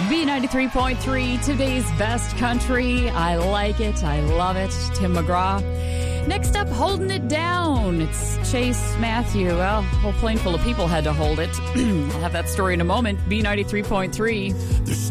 B93.3, today's best country. I like it. I love it. Tim McGraw. Next up, holding it down. It's Chase Matthew. Well, a whole plane full of people had to hold it. I'll have that story in a moment. B93.3.